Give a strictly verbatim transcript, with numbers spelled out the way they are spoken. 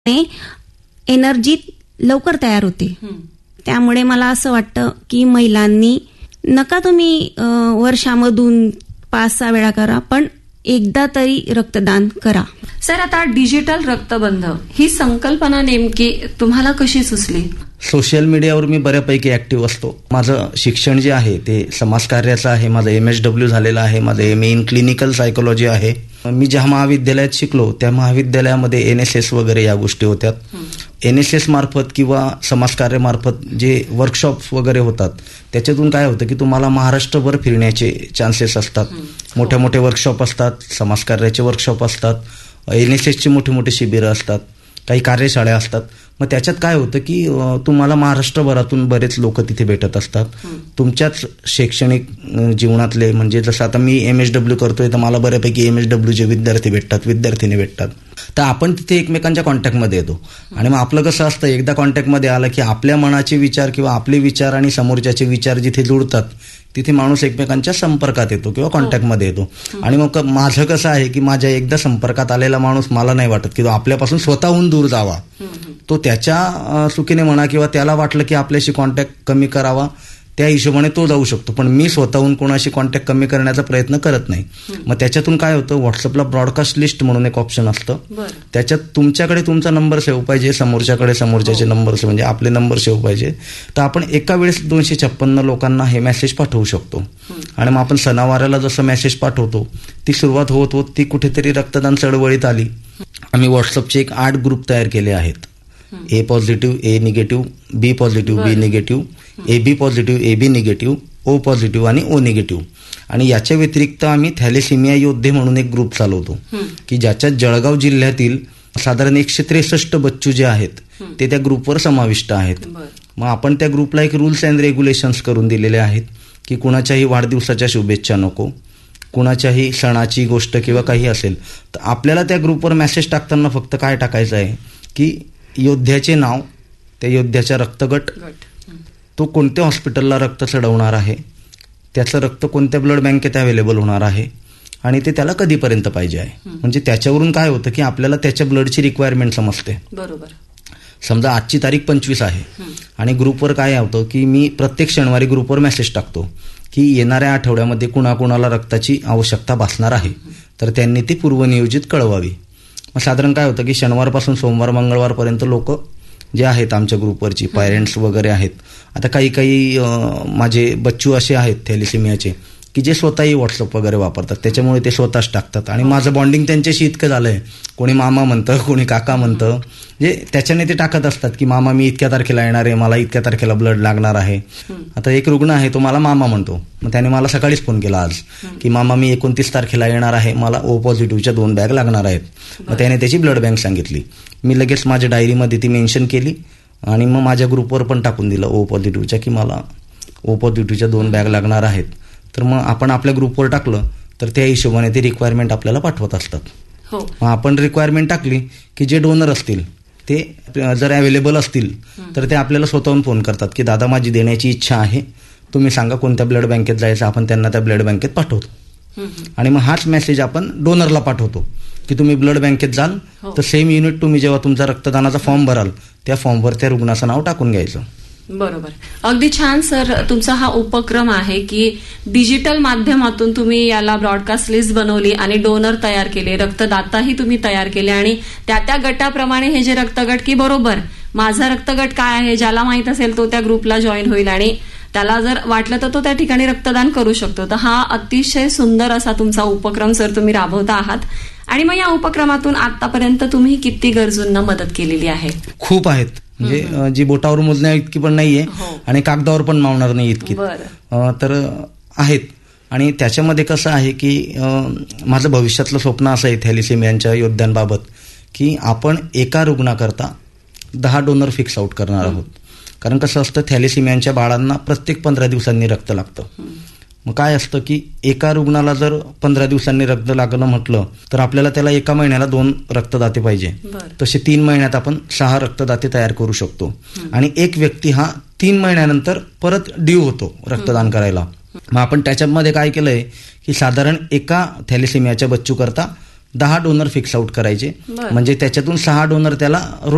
Energy लवकर तयार होते. त्यामुळे मला असं वाटतं की महिलांनी नका तुम्ही वर्षामधून पाच सहा वेळा करा, पण एकदा तरी रक्तदान करा. सर, आता डिजिटल रक्तबंध ही संकल्पना नेमकी तुम्हाला कशी सुचली? सोशल मीडियावर मी बऱ्यापैकी ऍक्टिव्ह असतो. माझं शिक्षण जे आहे ते समाजकार्याचं आहे. माझं एम एस डब्ल्यू झालेलं आहे. माझं M A in clinical psychology आहे. मी ज्या महाविद्यालयात शिकलो त्या महाविद्यालयामध्ये एन एस एस वगैरे या गोष्टी होत्या. एन एस एस मार्फत किंवा समाजकार्यामार्फत जे वर्कशॉप वगैरे होतात त्याच्यातून काय होतं की तुम्हाला महाराष्ट्रभर फिरण्याचे चान्सेस असतात. मोठ्या मोठे वर्कशॉप असतात, समाजकार्याचे वर्कशॉप असतात, एन एस एसचे मोठे मोठे शिबिरं असतात, काही कार्यशाळा असतात. मग त्याच्यात काय होतं की तुम्हाला महाराष्ट्रभरातून बरेच लोक तिथे भेटत असतात. तुमच्याच शैक्षणिक जीवनातले, म्हणजे जसं आता मी एम एस डब्ल्यू करतोय तर मला बऱ्यापैकी एम एस डब्ल्यूचे विद्यार्थी भेटतात, विद्यार्थिनी भेटतात. तर आपण तिथे एकमेकांच्या कॉन्टॅक्टमध्ये येतो. आणि मग आपलं कसं असतं, एकदा कॉन्टॅक्टमध्ये आलं की आपल्या मनाचे विचार किंवा आपले विचार आणि समोरच्याचे विचार जिथे जुळतात तिथे माणूस एकमेकांच्या संपर्कात येतो किंवा कॉन्टॅक्टमध्ये येतो. आणि मग माझं कसं आहे की माझ्या एकदा संपर्कात आलेला माणूस मला नाही वाटत की तो आपल्यापासून स्वतःहून दूर जावा. तो त्याच्या चुकीने म्हणा किंवा त्याला वाटलं की आपल्याशी कॉन्टॅक्ट कमी करावा त्या हिशोबाने तो जाऊ शकतो, पण मी स्वतःहून कोणाशी कॉन्टॅक्ट कमी करण्याचा प्रयत्न करत नाही. मग त्याच्यातून काय होतं, व्हॉट्सअपला ब्रॉडकास्ट लिस्ट म्हणून एक ऑप्शन असतं. त्याच्यात तुमच्याकडे तुमचा नंबर सेव्ह पाहिजे, समोरच्याकडे समोरच्याचे नंबर सेव्ह, म्हणजे आपले नंबर सेव्ह पाहिजे. तर आपण एका वेळेस दोनशे छप्पन्न लोकांना हे मेसेज पाठवू शकतो. आणि मग आपण सणावाराला जसं मेसेज पाठवतो ती सुरुवात होत होत ती कुठेतरी रक्तदान चळवळीत आली. आम्ही व्हॉट्सअपचे एक आठ ग्रुप तयार केले आहेत. ए positive, A negative, B positive, B negative, A B positive, A B negative, O positive आणि ओ निगेटिव्ह. आणि याच्या व्यतिरिक्त आम्ही थॅलेसिमिया योद्धे म्हणून एक ग्रुप चालवतो की ज्याच्यात जळगाव जिल्ह्यातील साधारण एकशे त्रेसष्ट बच्चू जे आहेत ते त्या ग्रुपवर समाविष्ट आहेत. मग आपण त्या ग्रुपला एक रूल्स अँड रेग्युलेशन्स करून दिलेले आहेत की कुणाच्याही वाढदिवसाच्या शुभेच्छा नको, कुणाच्याही सणाची गोष्ट किंवा काही असेल तर आपल्याला त्या ग्रुपवर मेसेज टाकताना फक्त काय टाकायचं आहे की योद्ध्याचे नाव, त्या योद्ध्याचा रक्तगट, तो कोणत्या हॉस्पिटलला रक्त चढवणार आहे, त्याचं रक्त कोणत्या ब्लड बँकेत अवेलेबल होणार आहे आणि ते त्याला कधीपर्यंत पाहिजे आहे. म्हणजे त्याच्यावरून काय होतं की आपल्याला त्याच्या ब्लडची रिक्वायरमेंट समजते. बरोबर. समजा आजची तारीख पंचवीस आहे आणि ग्रुपवर काय होतं की मी प्रत्येक शनिवारी ग्रुपवर मेसेज टाकतो की येणाऱ्या आठवड्यामध्ये कुणाकुणाला रक्ताची आवश्यकता भासणार आहे तर त्यांनी ती पूर्वनियोजित कळवावी. मग साधारण काय होतं की शनिवारपासून सोमवार मंगळवारपर्यंत लोक जे आहेत आमच्या ग्रुपवरची पॅरेंट्स वगैरे आहेत. आता काही काही माझे बच्चू असे आहेत थॅलेसिमियाचे की जे स्वतःही व्हॉट्सअप वगैरे वापरतात, त्याच्यामुळे ते स्वतःच टाकतात. आणि माझं बॉन्डिंग त्यांच्याशी इतकं झालं आहे, कोणी मामा म्हणतं, कोणी काका म्हणतं, जे त्याच्याने ते टाकत असतात की मामा मी इतक्या तारखेला येणार आहे, मला इतक्या तारखेला ब्लड लागणार आहे. आता एक रुग्ण आहे तो मला मामा म्हणतो, मग त्याने मला सकाळीच फोन केला आज की मामा मी एकोणतीस तारखेला येणार आहे, मला ओ पॉझिटिव्हच्या दोन बॅग लागणार आहेत. मग त्याने त्याची ब्लड बँक सांगितली. मी लगेच माझ्या डायरीमध्ये ती मेन्शन केली आणि मग माझ्या ग्रुपवर पण टाकून दिलं ओ पॉझिटिव्हच्या की मला ओ पॉझिटिव्हच्या दोन बॅग लागणार आहेत. तर मग आपण आपल्या ग्रुपवर टाकलं तर त्या हिशोबाने ते रिक्वायरमेंट आपल्याला पाठवत असतात. मग आपण रिक्वायरमेंट टाकली की जे डोनर असतील ते जर अवेलेबल असतील तर ते आपल्याला स्वतःहून फोन करतात की दादा माझी देण्याची इच्छा आहे, तुम्ही सांगा कोणत्या ब्लड बँकेत जायचं, आपण त्यांना त्या ब्लड बँकेत पाठवतो. आणि मग हाच मेसेज आपण डोनरला पाठवतो की तुम्ही ब्लड बँकेत जाल तर सेम युनिट तुम्ही जेव्हा तुमचा रक्तदानाचा फॉर्म भराल त्या फॉर्मवर त्या रुग्णाचं नाव टाकून घ्यायचं. बरोबर. अगदी छान सर, तुमचा हा उपक्रम आहे की डिजिटल माध्यमातून तुम्ही याला ब्रॉडकास्ट लिस्ट बनवली आणि डोनर तयार केले, रक्तदाताही तुम्ही तयार केले आणि त्या त्या गटाप्रमाणे हे जे रक्तगट की बरोबर माझा रक्तगट काय आहे ज्याला माहित असेल तो त्या ग्रुपला जॉईन होईल आणि त्याला जर वाटलं तर तो त्या ठिकाणी रक्तदान करू शकतो. तर हा अतिशय सुंदर असा तुमचा उपक्रम सर तुम्ही राबवता आहात. आणि मग या उपक्रमातून आतापर्यंत तुम्ही किती गरजूंना मदत केलेली आहे? खूप आहेत, म्हणजे जी बोटावर मोजण्या इतकी पण नाहीये आणि कागदावर पण मावणार नाही इतकी तर आहेत. आणि त्याच्यामध्ये कसं आहे की माझं भविष्यातलं स्वप्न असं आहे थॅलेसिमियाच्या योद्ध्यांबाबत की आपण एका रुग्णाकरता दहा डोनर फिक्स आउट करणार आहोत. कारण कसं असतं थॅलेसिमियाच्या बाळांना प्रत्येक पंधरा दिवसांनी रक्त लागतं. मग काय असतं की एका रुग्णाला जर पंधरा दिवसांनी रक्त लागलं म्हटलं तर आपल्याला त्याला एका महिन्याला दोन रक्तदाते पाहिजे, तसे तीन महिन्यात आपण सहा रक्तदाते तयार करू शकतो. आणि एक व्यक्ती हा तीन महिन्यानंतर परत ड्यू होतो रक्तदान करायला. मग आपण त्याच्यामध्ये काय केलंय की साधारण एका थॅलेसिमियाच्या बच्चू करता दहा डोनर फिक्स आउट करायचे, म्हणजे त्याच्यातून सहा डोनर त्याला